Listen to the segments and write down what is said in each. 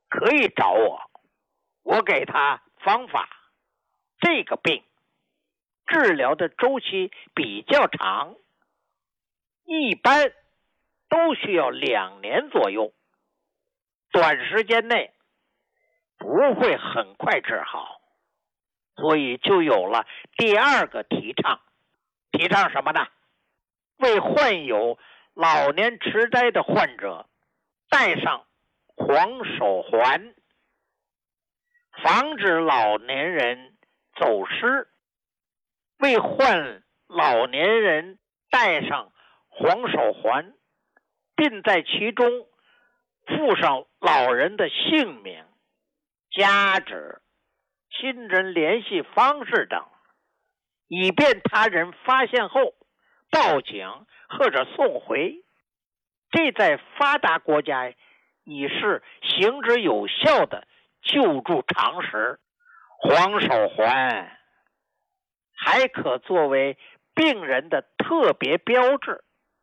可以找我，我给他方法。这个病治疗的周期比较长，一般都需要2年左右，短时间内不会很快治好，所以就有了第2个提倡。提倡什么呢？为患有老年痴呆的患者戴上黄手环，防止老年人走失。为患老年人戴上黄手环，并在其中附上老人的姓名、家址、亲人联系方式等，以便他人发现后报警或者送回。这在发达国家已是行之有效的救助常识。黄手环还可作为病人的特别标志，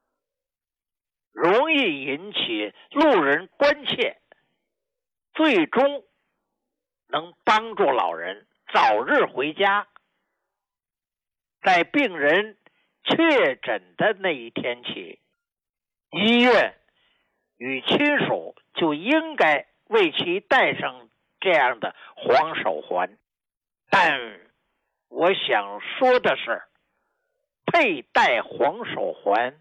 容易引起路人关切，最终能帮助老人早日回家。在病人确诊的那一天起，医院与亲属就应该为其戴上这样的黄手环。但我想说的是，佩戴黄手环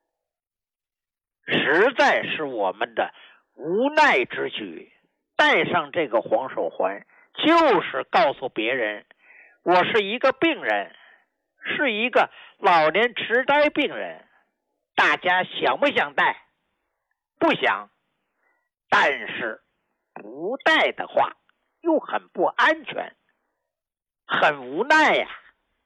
实在是我们的无奈之举。戴上这个黄手环，就是告诉别人，我是一个病人，是一个老年痴呆病人。大家想不想戴？不想。但是不戴的话又很不安全，很无奈呀。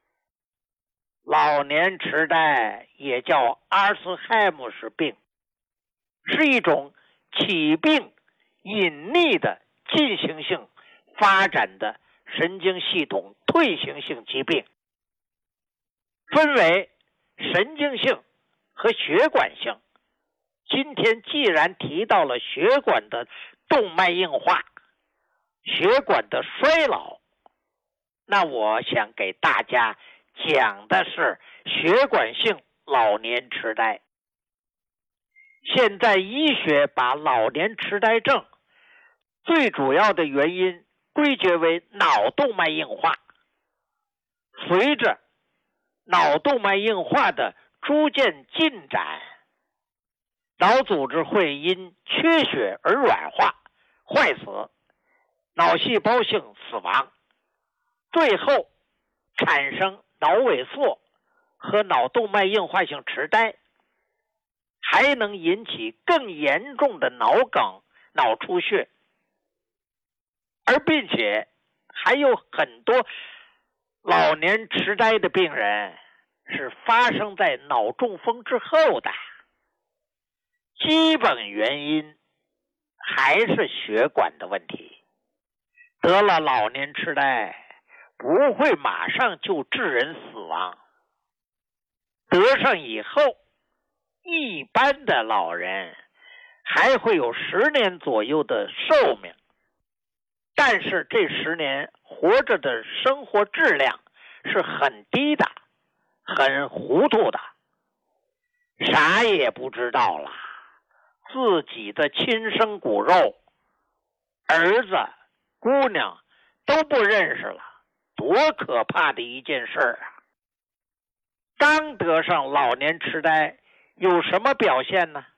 老年痴呆也叫阿尔茨海默氏病，是一种起病隐匿的进行性发展的神经系统退行性疾病，分为神经性和血管性。今天既然提到了血管的动脉硬化、血管的衰老，那我想给大家讲的是血管性老年痴呆。现在医学把老年痴呆症最主要的原因归结为脑动脉硬化。随着脑动脉硬化的逐渐进展，脑组织会因缺血而软化、坏死，脑细胞性死亡，最后产生脑萎缩和脑动脉硬化性痴呆，还能引起更严重的脑梗、脑出血，而并且还有很多老年痴呆的病人是发生在脑中风之后的。基本原因还是血管的问题。得了老年痴呆不会马上就致人死亡，得上以后，一般的老人还会有10年左右的寿命，但是这10年活着的生活质量是很低的，很糊涂的，啥也不知道了，自己的亲生骨肉，儿子、姑娘都不认识了，多可怕的一件事啊！刚得上老年痴呆有什么表现呢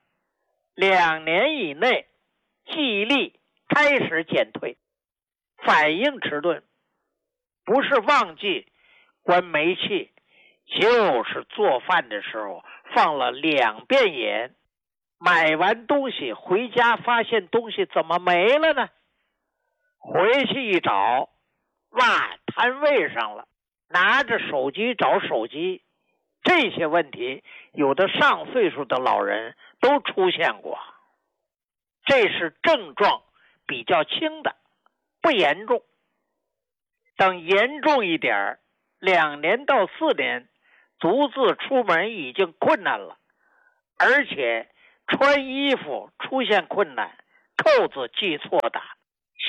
？2年以内记忆力开始减退，反应迟钝，不是忘记关煤气，就是做饭的时候放了2遍盐，买完东西回家发现东西怎么没了呢？回去一找，落摊位上了，拿着手机找手机。这些问题有的上岁数的老人都出现过，这是症状比较轻的，不严重。等严重一点，2年到4年独自出门已经困难了，而且穿衣服出现困难，扣子系错的，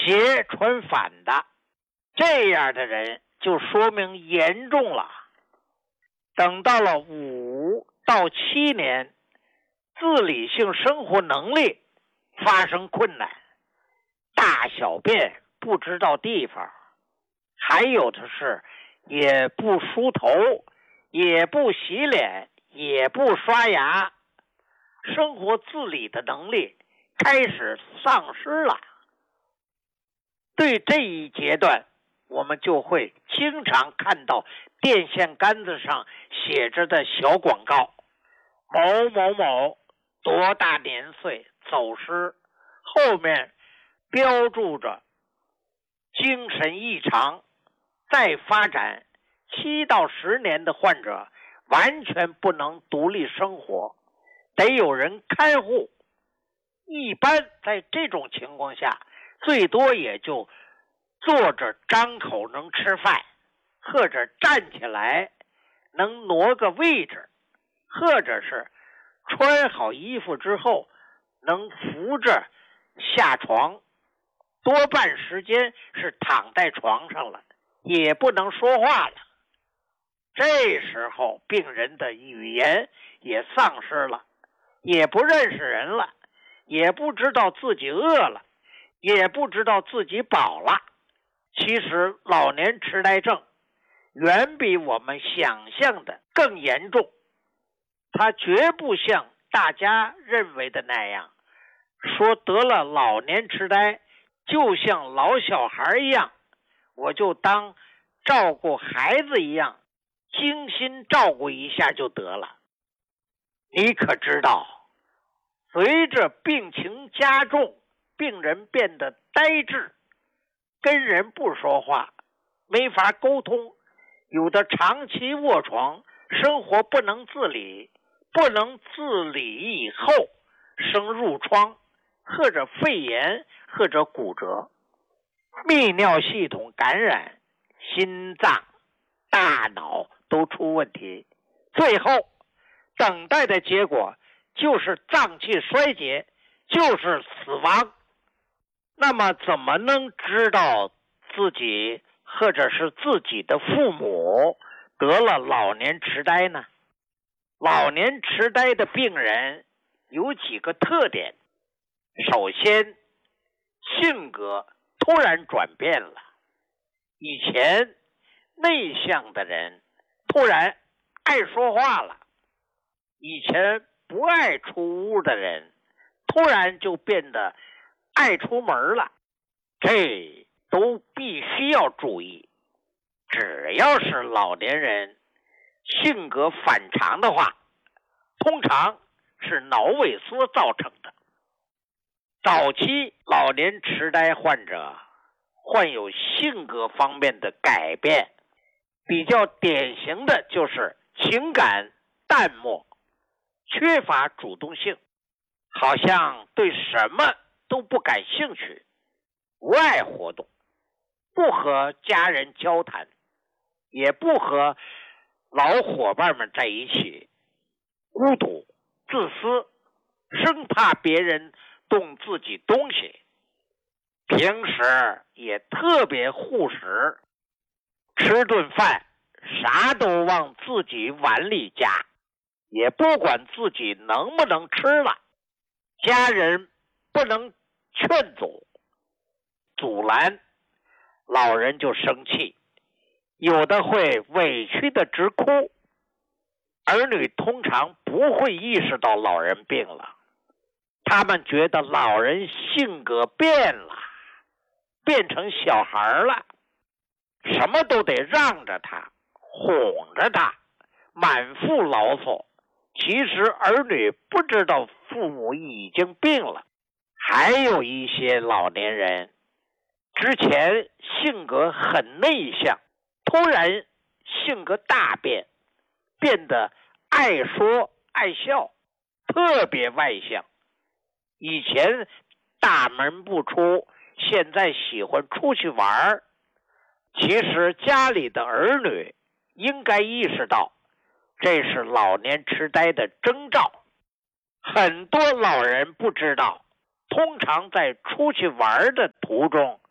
邪传反的，这样的人就说明严重了。等到了5到7年，自理性生活能力发生困难，大小便不知道地方，还有的是也不梳头，也不洗脸，也不刷牙，生活自理的能力开始丧失了。对这一阶段，我们就会经常看到电线杆子上写着的小广告，某某某多大年岁走失，后面标注着精神异常，再发展7到10年的患者完全不能独立生活，得有人看护。一般在这种情况下，最多也就坐着张口能吃饭，或者站起来能挪个位置，或者是穿好衣服之后能扶着下床，多半时间是躺在床上了，也不能说话了。这时候病人的语言也丧失了，也不认识人了，也不知道自己饿了，也不知道自己饱了。其实老年痴呆症远比我们想象的更严重，它绝不像大家认为的那样，说得了老年痴呆就像老小孩一样，我就当照顾孩子一样精心照顾一下就得了。你可知道，随着病情加重，病人变得呆滞，跟人不说话，没法沟通，有的长期卧床，生活不能自理，不能自理以后生褥疮，或者肺炎，或者骨折，泌尿系统感染，心脏、大脑都出问题，最后等待的结果就是脏器衰竭，就是死亡。那么怎么能知道自己或者是自己的父母得了老年痴呆呢？老年痴呆的病人有几个特点。首先，性格突然转变了，以前内向的人突然爱说话了，以前不爱出屋的人突然就变得爱出门了，这都必须要注意。只要是老年人性格反常的话，通常是脑萎缩造成的。早期老年痴呆患者患有性格方面的改变，比较典型的就是情感淡漠，缺乏主动性，好像对什么都不感兴趣，不爱活动，不和家人交谈，也不和老伙伴们在一起，孤独、自私，生怕别人动自己东西，平时也特别护食，吃顿饭啥都往自己碗里夹，也不管自己能不能吃了，家人不能劝阻拦，老人就生气，有的会委屈的直哭。儿女通常不会意识到老人病了，他们觉得老人性格变了，变成小孩了，什么都得让着他，哄着他，满腹牢骚。其实儿女不知道父母已经病了。还有一些老年人之前性格很内向，突然性格大变，变得爱说爱笑，特别外向。以前大门不出，现在喜欢出去玩。其实家里的儿女应该意识到，这是老年痴呆的征兆。很多老人不知道，通常在出去玩的途中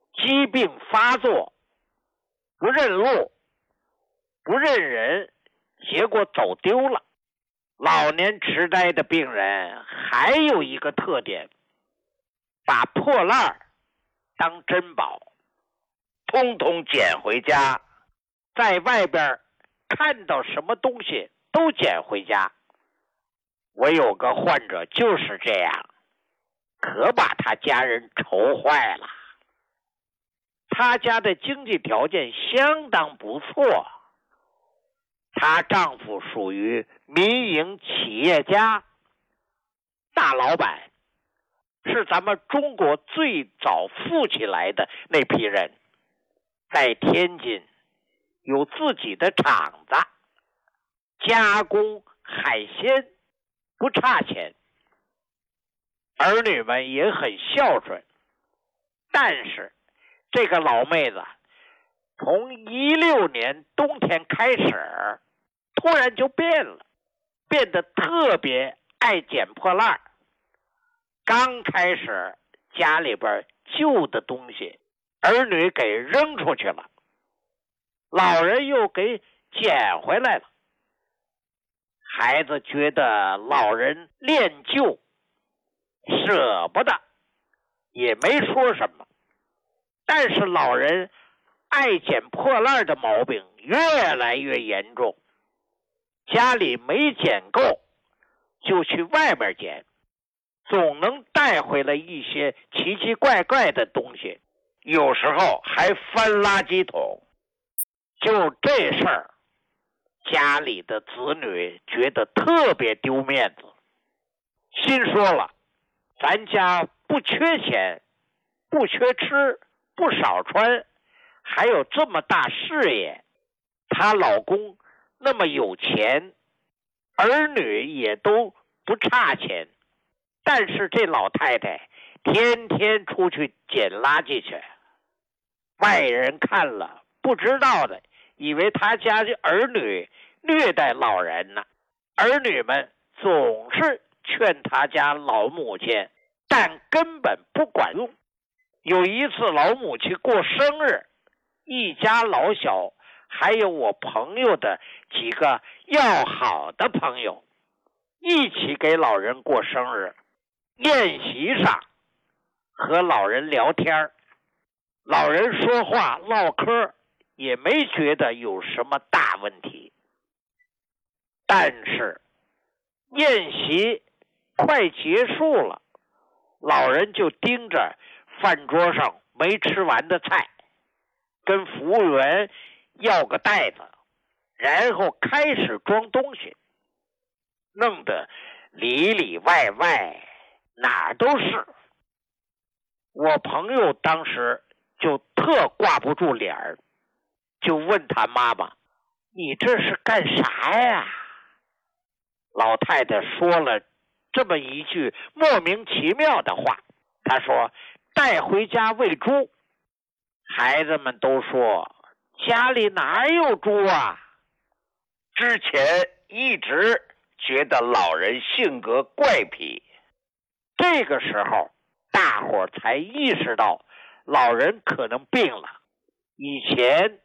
疾病发作，不认路，不认人，结果走丢了。老年痴呆的病人还有一个特点，把破烂当珍宝，通通捡回家，在外边看到什么东西都捡回家。我有个患者就是这样，可把他家人愁坏了。他家的经济条件相当不错，她丈夫属于民营企业家，大老板，是咱们中国最早富起来的那批人，在天津有自己的厂子，加工海鲜不差钱，儿女们也很孝顺。但是这个老妹子从16年冬天开始，突然就变了，变得特别爱捡破烂。刚开始家里边旧的东西，儿女给扔出去了，老人又给捡回来了。孩子觉得老人恋旧，舍不得，也没说什么。但是老人爱捡破烂的毛病越来越严重，家里没捡够，就去外面捡，总能带回来一些奇奇怪怪的东西，有时候还翻垃圾桶。就这事儿，家里的子女觉得特别丢面子，心说了，咱家不缺钱，不缺吃，不少穿，还有这么大事业，她老公那么有钱，儿女也都不差钱，但是这老太太天天出去捡垃圾去，外人看了不知道的以为他家的儿女虐待老人呢。儿女们总是劝他家老母亲，但根本不管用。有一次老母亲过生日，一家老小还有我朋友的几个要好的朋友一起给老人过生日。宴席上和老人聊天，老人说话唠嗑也没觉得有什么大问题。但是宴席快结束了，老人就盯着饭桌上没吃完的菜，跟服务员要个袋子，然后开始装东西，弄得里里外外哪儿都是。我朋友当时就特挂不住脸儿，就问他妈妈，你这是干啥呀？老太太说了这么一句莫名其妙的话，她说带回家喂猪。孩子们都说家里哪有猪啊？ 之前一直觉得老人性格怪癖， 这个时候大伙才意识到老人可能病了。以前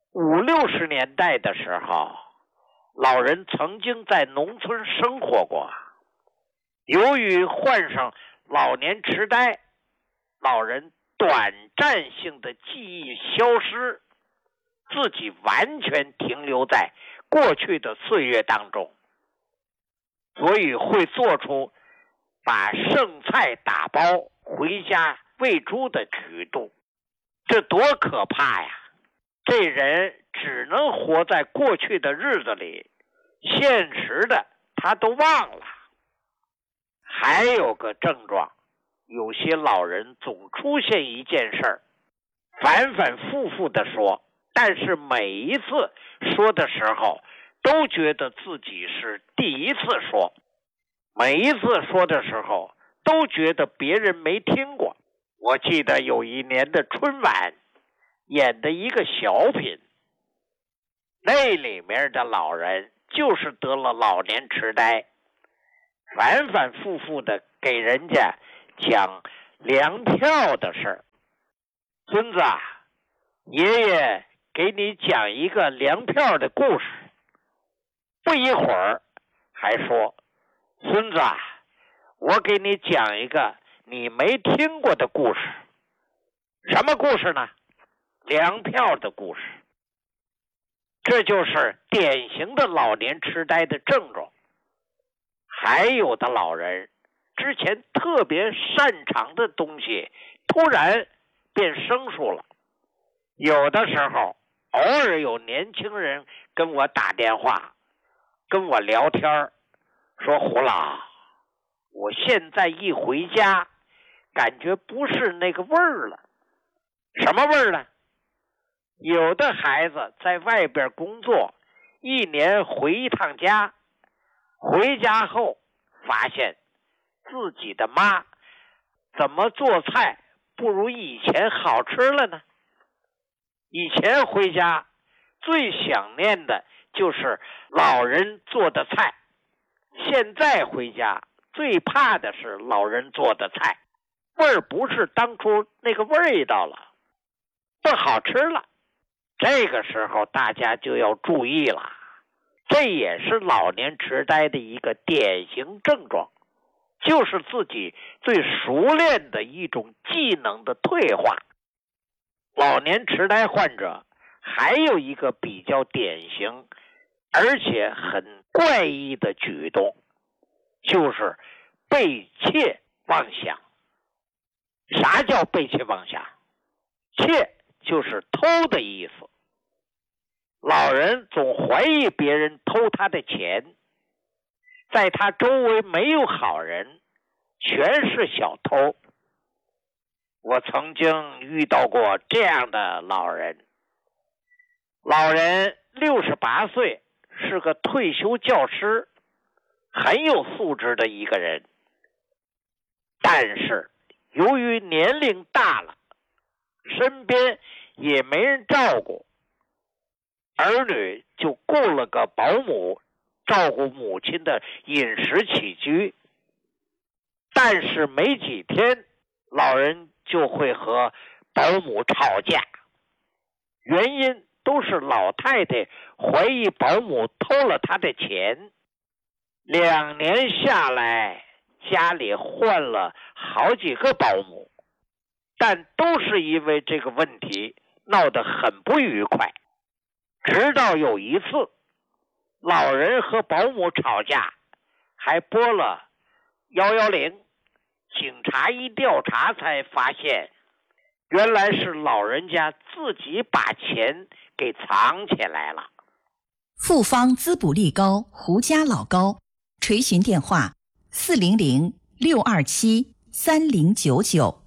50、60年代的时候，老人曾经在农村生活过，由于患上老年痴呆，老人短暂性的记忆消失，自己完全停留在过去的岁月当中，所以会做出把剩菜打包回家喂猪的举动。这多可怕呀！这人只能活在过去的日子里，现实的他都忘了。还有个症状，有些老人总出现一件事儿，反反复复的说，但是每一次说的时候都觉得自己是第一次说，每一次说的时候都觉得别人没听过。我记得有一年的春晚演的一个小品，那里面的老人就是得了老年痴呆，反反复复的给人家讲粮票的事儿。 孙子啊，爷爷给你讲一个粮票的故事。不一会儿还说，孙子啊，我给你讲一个你没听过的故事。什么故事呢？粮票的故事。这就是典型的老年痴呆的症状。还有的老人之前特别擅长的东西突然变生疏了。有的时候偶尔有年轻人跟我打电话跟我聊天，说胡老，我现在一回家感觉不是那个味儿了。什么味儿呢？有的孩子在外边工作，1年回一趟家，回家后发现自己的妈怎么做菜不如以前好吃了呢？以前回家最想念的就是老人做的菜，现在回家最怕的是老人做的菜，味儿不是当初那个味道了，不好吃了。这个时候大家就要注意了，这也是老年痴呆的一个典型症状，就是自己最熟练的一种技能的退化。老年痴呆患者还有一个比较典型而且很怪异的举动，就是背窃妄想。啥叫背窃妄想？窃就是偷的意思。老人总怀疑别人偷他的钱，在他周围没有好人，全是小偷。我曾经遇到过这样的老人。老人68岁，是个退休教师，很有素质的一个人。但是由于年龄大了，身边也没人照顾，儿女就雇了个保姆照顾母亲的饮食起居。但是没几天，老人就会和保姆吵架，原因都是老太太怀疑保姆偷了她的钱。2年下来，家里换了好几个保姆，但都是因为这个问题闹得很不愉快。直到有一次，老人和保姆吵架，还拨了110，警察一调查才发现，原来是老人家自己把钱给藏起来了。 复方滋补力高胡家老膏，垂询电话400-627-3099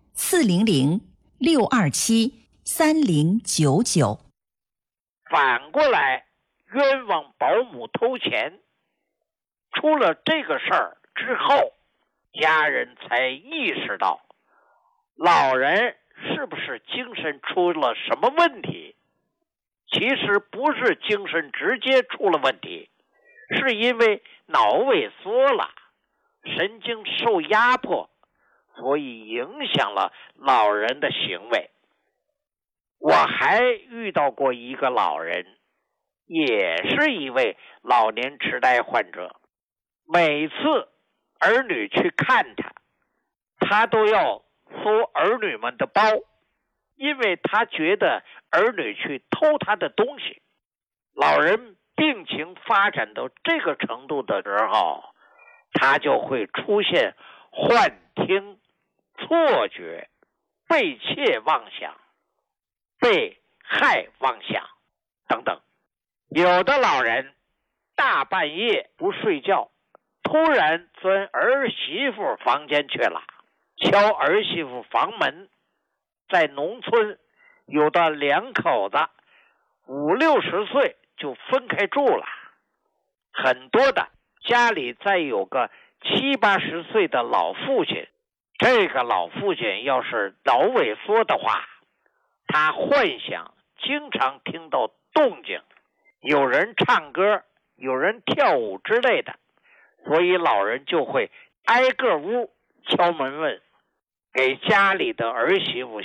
400-627-3099。 反过来冤枉保姆偷钱。出了这个事儿之后，家人才意识到老人是不是精神出了什么问题。其实不是精神直接出了问题，是因为脑萎缩了，神经受压迫，所以影响了老人的行为。我还遇到过一个老人，也是一位老年痴呆患者。每次儿女去看他，他都要搜儿女们的包，因为他觉得儿女去偷他的东西。老人病情发展到这个程度的时候，他就会出现幻听、错觉、被窃妄想、被害妄想等等。有的老人大半夜不睡觉，突然钻儿媳妇房间去了，敲儿媳妇房门。在农村，有的2口子50-60岁就分开住了，很多的家里再有个70-80岁的老父亲。这个老父亲要是脑萎缩的话，他幻想经常听到动静，有人唱歌，有人跳舞之类的，所以老人就会挨个屋敲门问，给家里的儿媳妇